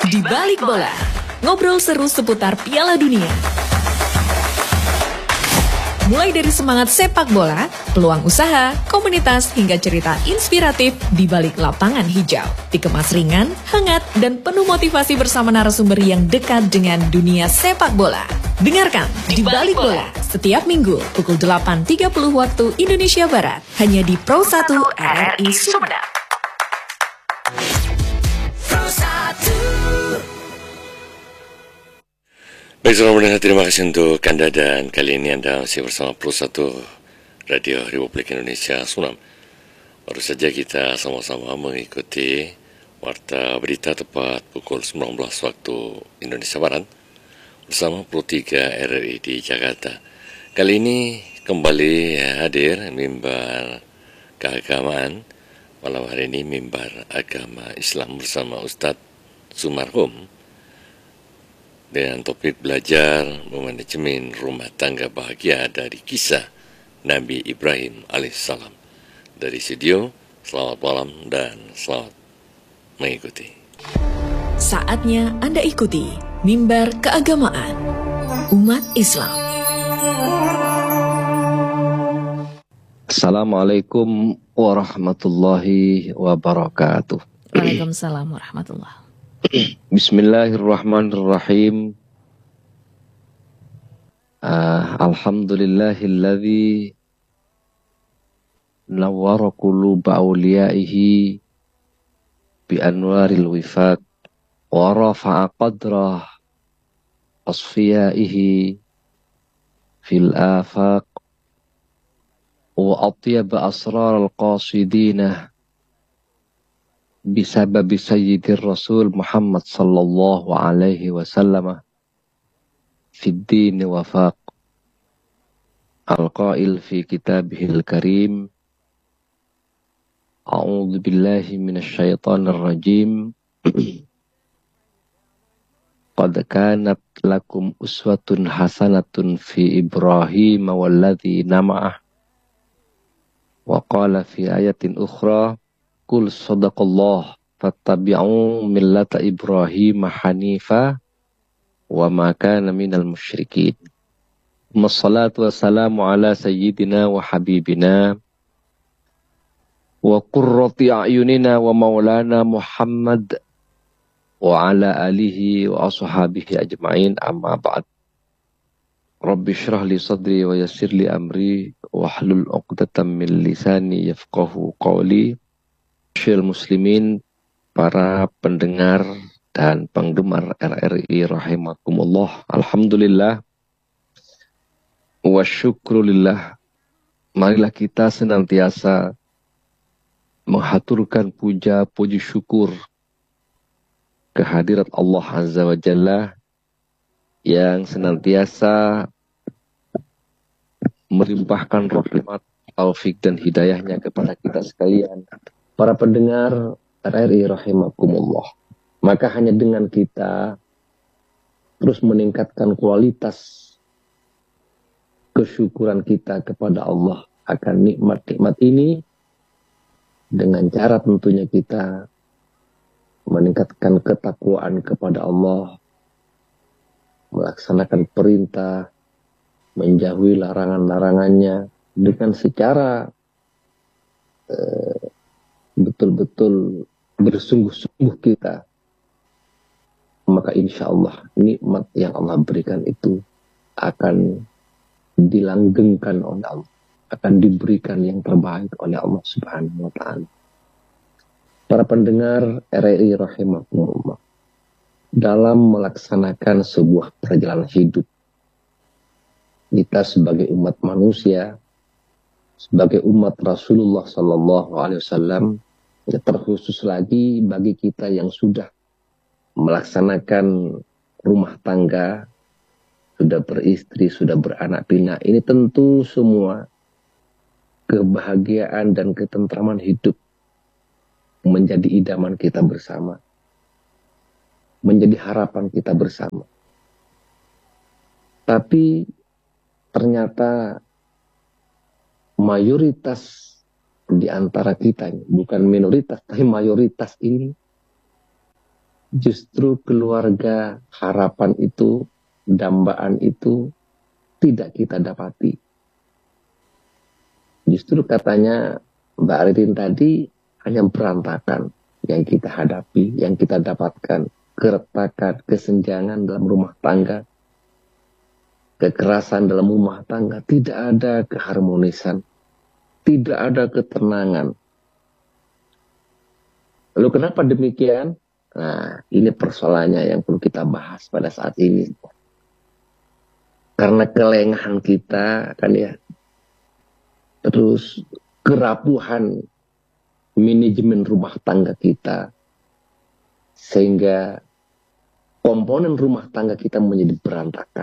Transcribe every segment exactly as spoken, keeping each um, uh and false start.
Di Balik Bola, ngobrol seru seputar Piala Dunia. Mulai dari semangat sepak bola, peluang usaha, komunitas, hingga cerita inspiratif di balik lapangan hijau. Dikemas ringan, hangat, dan penuh motivasi bersama narasumber yang dekat dengan dunia sepak bola. Dengarkan Di Balik Bola setiap minggu pukul delapan tiga puluh waktu Indonesia Barat, hanya di Pro satu R R I Sumedang. Baik, saudara pendengar, terima kasih untuk Anda, dan kali ini Anda masih bersama Pro satu Radio Republik Indonesia Suram. Baru saja kita sama-sama mengikuti warta berita tepat pukul sembilan belas waktu Indonesia Barat bersama Pro tiga R R I di Jakarta. Kali ini kembali hadir mimbar keagamaan. Malam hari ini mimbar agama Islam bersama Ustadz Sumarhum dengan topik belajar memanajemen rumah tangga bahagia dari kisah Nabi Ibrahim alaihissalam. Dari studio, selamat malam dan selamat mengikuti. Saatnya Anda ikuti mimbar keagamaan umat Islam. Assalamualaikum warahmatullahi wabarakatuh. Waalaikumsalam warahmatullahi wabarakatuh. Bismillahirrahmanirrahim. uh, Alhamdulillahilladzi nawwara quluba awliyaihi bi anwaril wifaq wa rafa'a qadrah asfiyaihi fil afaq wa atyaba asrar al-qasidina bisababi sayyidir rasul Muhammad sallallahu alaihi wasallam fid din wafaq al-qail fi kitabihil karim a'udzu billahi minasy syaithanir rajim qad kanat lakum uswatun hasanatun fi Ibrahim walladzina ma'ah wa qala fi ayatin ukhra Qul sadaqallah fattabi'u millata Ibrahim hanifa wa ma kana minal musyrikin. Wassalatu wassalamu ala sayyidina wa habibina wa qurrati a'yunina wa maulana Muhammad wa ala alihi wa ashabihi ajma'in, amma ba'd. Rabbi syrah li sadri wa yassir li amri wa hlul 'uqdatam min lisani yafqahu qawli. Syil muslimin, para pendengar dan penggemar R R I rahimakumullah. Alhamdulillah wa syukrulillah. Marilah kita senantiasa menghaturkan puja puji syukur kehadirat Allah Azza wa Jalla yang senantiasa melimpahkan rahmat, taufik dan hidayahnya kepada kita sekalian, para pendengar R R I rahimakumullah. Maka hanya dengan kita terus meningkatkan kualitas kesyukuran kita kepada Allah akan nikmat-nikmat ini, dengan cara tentunya kita meningkatkan ketakwaan kepada Allah, melaksanakan perintah, menjauhi larangan-larangannya dengan secara eh, betul-betul bersungguh-sungguh kita, maka insya Allah nikmat yang Allah berikan itu akan dilanggengkan oleh Allah, akan diberikan yang terbaik oleh Allah Subhanahu wa Ta'ala. Para pendengar R R I rahimakumullah, dalam melaksanakan sebuah perjalanan hidup, kita sebagai umat manusia, sebagai umat Rasulullah Sallallahu Alaihi Wasallam, terkhusus lagi bagi kita yang sudah melaksanakan rumah tangga, sudah beristri, sudah beranak pinak, ini tentu semua kebahagiaan dan ketentraman hidup menjadi idaman kita bersama, menjadi harapan kita bersama. Tapi ternyata mayoritas di antara kita ini, bukan minoritas, tapi mayoritas ini justru keluarga harapan itu, dambaan itu tidak kita dapati. Justru katanya Mbak Aridin tadi, hanya berantakan yang kita hadapi, yang kita dapatkan. Keretakan, kesenjangan dalam rumah tangga, kekerasan dalam rumah tangga, tidak ada keharmonisan, tidak ada ketenangan. Lalu kenapa demikian? Nah, ini persoalannya yang perlu kita bahas pada saat ini. Karena kelengahan kita, kan ya, terus kerapuhan manajemen rumah tangga kita, sehingga komponen rumah tangga kita menjadi berantakan.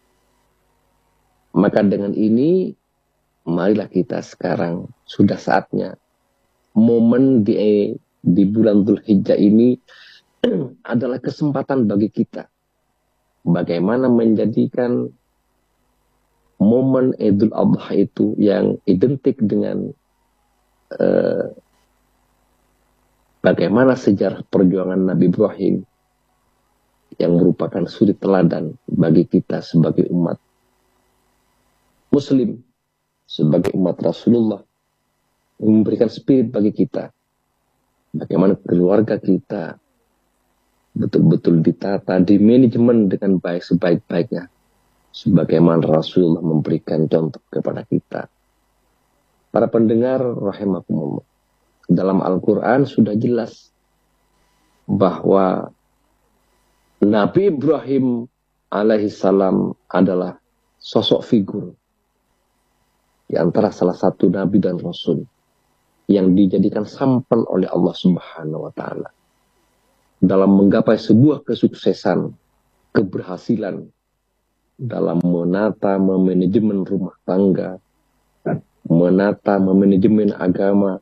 Maka dengan ini, marilah kita sekarang, sudah saatnya, momen di, di bulan Dzulhijjah ini adalah kesempatan bagi kita. Bagaimana menjadikan momen Idul Adha itu yang identik dengan uh, bagaimana sejarah perjuangan Nabi Ibrahim yang merupakan suri teladan bagi kita sebagai umat Muslim, sebagai umat Rasulullah, memberikan spirit bagi kita. Bagaimana keluarga kita betul-betul ditata, di manajemen dengan baik sebaik-baiknya. Sebagaimana Rasulullah memberikan contoh kepada kita. Para pendengar rahimakumullah. Dalam Al-Quran sudah jelas bahwa Nabi Ibrahim alaihissalam adalah sosok figur di antara salah satu Nabi dan Rasul yang dijadikan sampel oleh Allah Subhanahu wa Ta'ala dalam menggapai sebuah kesuksesan, keberhasilan dalam menata memanajemen rumah tangga, menata memanajemen agama,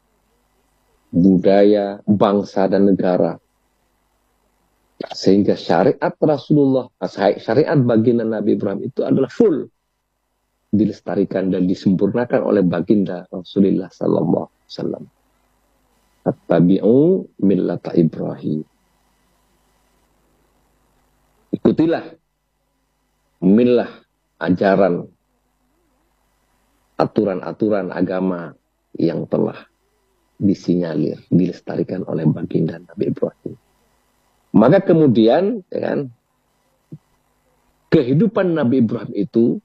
budaya, bangsa dan negara. Sehingga syariat Rasulullah, syariat baginda Nabi Ibrahim itu adalah full dilestarikan dan disempurnakan oleh baginda Rasulullah sallallahu alaihi wasallam. Attabi'u millata Ibrahim. Ikutilah millah, ajaran, aturan-aturan agama yang telah disinyalir, dilestarikan oleh baginda Nabi Ibrahim. Maka kemudian, ya kan, kehidupan Nabi Ibrahim itu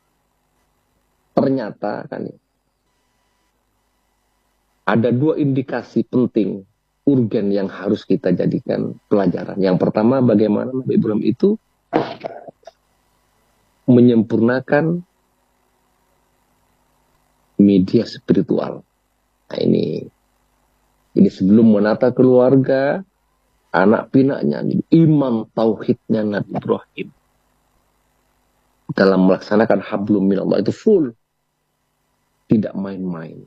ternyata kan ada dua indikasi penting, urgen yang harus kita jadikan pelajaran. Yang pertama, bagaimana Nabi Ibrahim itu menyempurnakan media spiritual. Nah ini, ini sebelum menata keluarga, anak pinaknya, iman tauhidnya Nabi Ibrahim dalam melaksanakan hablum minallah itu full, tidak main-main.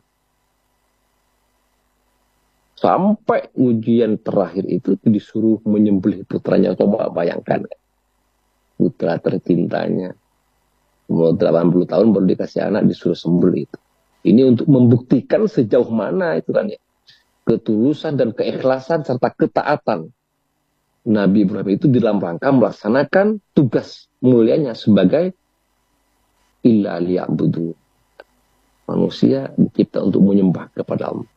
Sampai ujian terakhir itu disuruh menyembelih putranya. Coba bayangkan, putra tercintanya, umur delapan puluh tahun baru dikasih anak, disuruh sembelih itu. Ini untuk membuktikan sejauh mana itu kan ya, ketulusan dan keikhlasan serta ketaatan Nabi Ibrahim itu dalam rangka melaksanakan tugas mulianya sebagai illa liya'budu. Manusia dicipta untuk menyembah kepada Allah.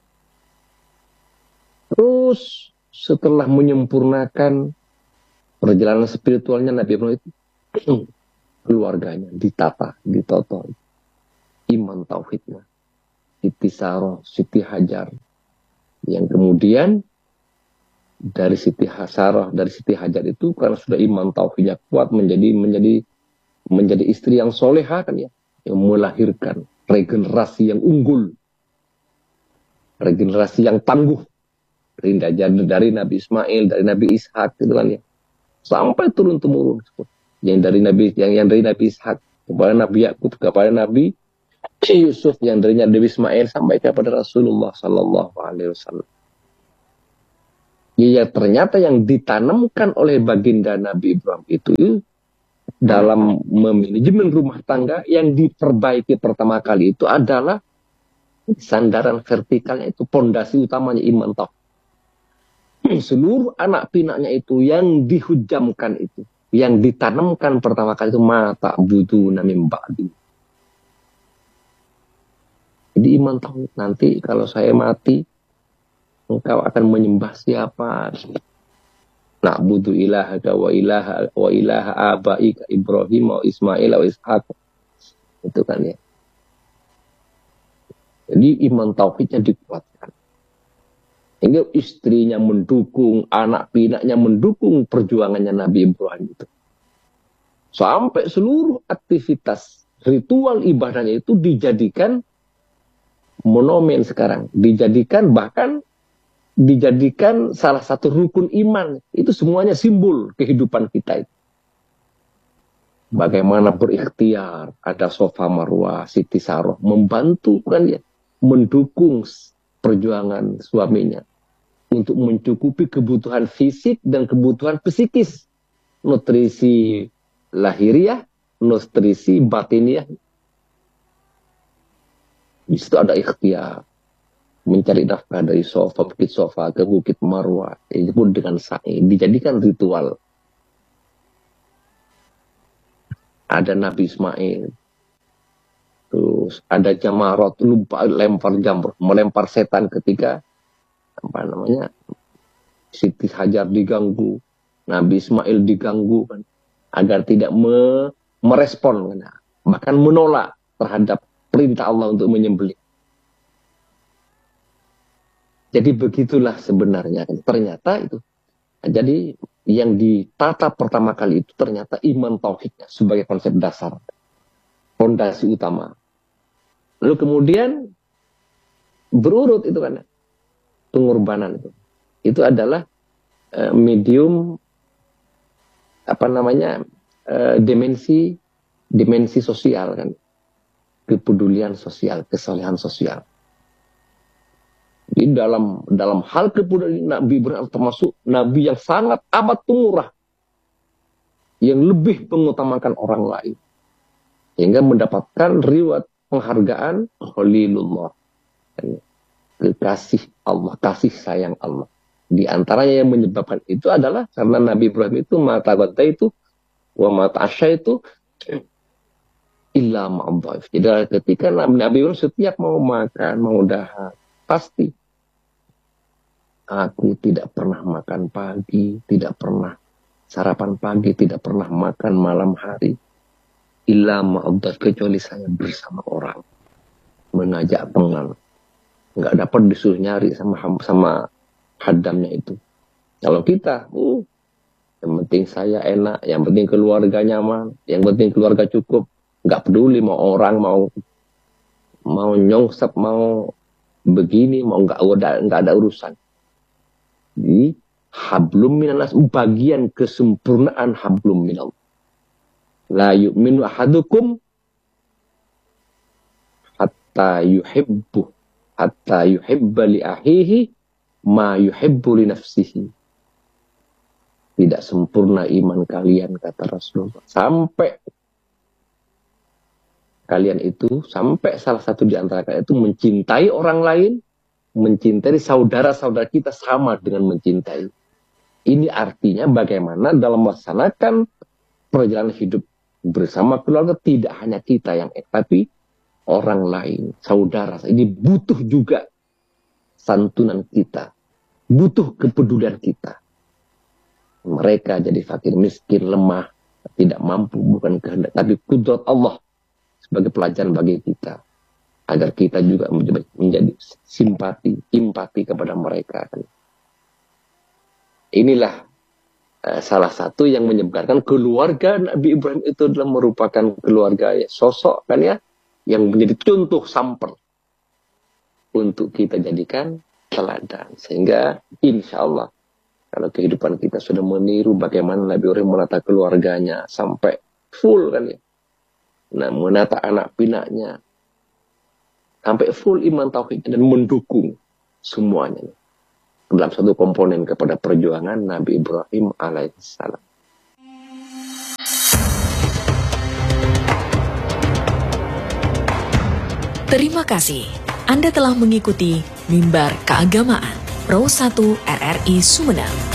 Terus setelah menyempurnakan perjalanan spiritualnya Nabi Ibrahim itu, keluarganya ditata, ditoto. Iman tauhidnya, Siti Saroh, Siti Hajar, yang kemudian dari Siti Saroh, dari Siti Hajar itu karena sudah iman tauhidnya kuat, menjadi menjadi menjadi istri yang soleha kan ya, yang melahirkan regenerasi yang unggul, regenerasi yang tangguh, dari Nabi Ismail, dari Nabi Ishak gitu kan ya, sampai turun temurun, yang dari Nabi yang yang dari Nabi Ishak kepada Nabi Yakub, kepada Nabi Yusuf, yang dari Nabi Ismail sampai kepada Rasulullah Sallallahu Alaihi Wasallam. Ya ternyata yang ditanamkan oleh baginda Nabi Ibrahim itu dalam memanajemen rumah tangga yang diperbaiki pertama kali itu adalah sandaran vertikalnya itu, pondasi utamanya iman tauhid. seluruh anak pinaknya itu yang dihujamkan itu, yang ditanamkan pertama kali itu mata butuh namim ba'di. Jadi iman tauhid, nanti kalau saya mati, engkau akan menyembah siapa? Na'budu ilahaka wa ilaha wa ilaha abaika Ibrahim wa Ismail wa Ishaq. Itu kan ya. Jadi iman tauhidnya dikuatkan. Hingga istrinya mendukung, anak pinaknya mendukung perjuangannya Nabi Ibrahim itu. Sampai seluruh aktivitas ritual ibadahnya itu dijadikan monumen sekarang. Dijadikan bahkan dijadikan salah satu rukun iman. Itu semuanya simbol kehidupan kita itu. Bagaimana berikhtiar, ada Safa Marwah, Siti Saroh membantu kan ya, mendukung perjuangan suaminya untuk mencukupi kebutuhan fisik dan kebutuhan psikis, nutrisi lahiriah, nutrisi batiniah. Di situ ada ikhtiar, mencari nafkah dari Safa, Bukit Safa ke Bukit Marwah, itu pun dengan sa'i, dijadikan ritual. Ada Nabi Ismail, terus ada Jamarot, lupa lempar jamrah, melempar setan ketika apa namanya Siti Hajar diganggu, Nabi Ismail diganggu kan, agar tidak me, merespon kan, bahkan menolak terhadap perintah Allah untuk menyembelih. Jadi begitulah sebenarnya kan. Ternyata itu. Jadi yang ditata pertama kali itu ternyata iman tauhidnya sebagai konsep dasar, fondasi utama. Lalu kemudian berurut itu kan pengorbanan itu. Itu adalah uh, medium apa namanya uh, dimensi dimensi sosial kan, kepedulian sosial, kesolehan sosial. Di dalam dalam hal kepedulian Nabi Ibrahim termasuk Nabi yang sangat amat pemurah, yang lebih mengutamakan orang lain, hingga mendapatkan riwayat penghargaan Khalilullah, kekasih Allah, kasih sayang Allah. Di antaranya yang menyebabkan itu adalah karena Nabi Ibrahim itu mata gota itu, wa mata asya itu illa ma'adhaif. Jadi ketika Nabi Ibrahim setiap mau makan, mau dahar, pasti aku tidak pernah makan pagi, tidak pernah sarapan pagi, tidak pernah makan malam hari, illa ma'adhaif, kecuali saya bersama orang, mengajak pengang, nggak dapat disuruh nyari sama sama hadamnya itu. Kalau kita, uh, yang penting saya enak, yang penting keluarga nyaman, yang penting keluarga cukup, nggak peduli mau orang mau mau nyongsep, mau begini, mau nggak ada nggak ada urusan. Jadi hablum minanas, bagian kesempurnaan hablum minallah. La yu'minu ahadukum hatta yuhibbu hatta yuhibba li ahihi ma yuhibbu li nafsihi. Tidak sempurna iman kalian, kata Rasulullah, sampai kalian itu, sampai salah satu di antara kalian itu mencintai orang lain, mencintai saudara-saudara kita sama dengan mencintai. Ini artinya bagaimana dalam melaksanakan perjalanan hidup bersama keluarga, tidak hanya kita yang ek, tapi orang lain, saudara. Ini butuh juga santunan kita, butuh kepedulian kita. Mereka jadi fakir, miskin, lemah, tidak mampu, bukan kehendak, tapi kudrat Allah sebagai pelajaran bagi kita, agar kita juga menjadi, menjadi simpati, empati kepada mereka. Inilah uh, salah satu yang menyebabkan keluarga Nabi Ibrahim itu adalah merupakan keluarga ya, sosok kan ya, yang menjadi contoh sampel untuk kita jadikan teladan. Sehingga insya Allah kalau kehidupan kita sudah meniru bagaimana Nabi Ibrahim menata keluarganya sampai full kan ya, nah menata anak pinaknya sampai full iman tauhid dan mendukung semuanya dalam satu komponen kepada perjuangan Nabi Ibrahim alaihissalam. Terima kasih Anda telah mengikuti Mimbar Keagamaan. Pro satu R R I Sumeneb.